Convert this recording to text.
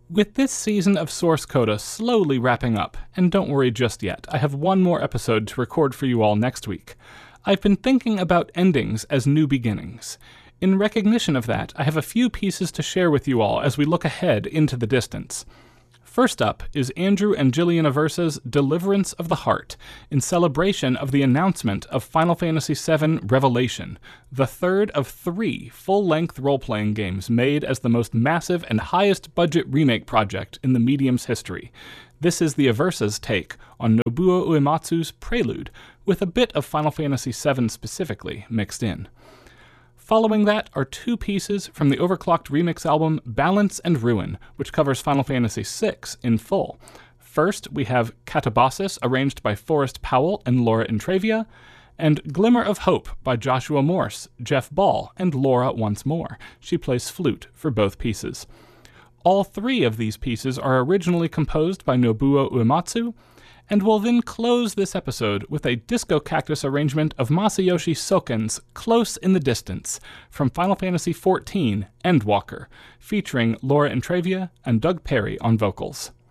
With this season of Source Coda slowly wrapping up, and don't worry just yet, I have one more episode to record for you all next week, I've been thinking about endings as new beginnings. In recognition of that, I have a few pieces to share with you all as we look ahead into the distance. First up is Andrew and Jillian Aversa's Deliverance of the Heart, in celebration of the announcement of Final Fantasy VII Revelation, the third of 3 full-length role-playing games made as the most massive and highest-budget remake project in the medium's history. This is the Aversa's take on Nobuo Uematsu's Prelude, with a bit of Final Fantasy VII specifically mixed in. Following that are 2 pieces from the overclocked remix album Balance and Ruin, which covers Final Fantasy VI in full. First, we have Catabasis, arranged by Forrest Powell and Laura Intravia, and Glimmer of Hope by Joshua Morse, Jeff Ball, and Laura once more. She plays flute for both pieces. All 3 of these pieces are originally composed by Nobuo Uematsu, and we'll then close this episode with a Disco Cactus arrangement of Masayoshi Soken's Close in the Distance from Final Fantasy XIV Endwalker, featuring Laura Intravia and Doug Perry on vocals.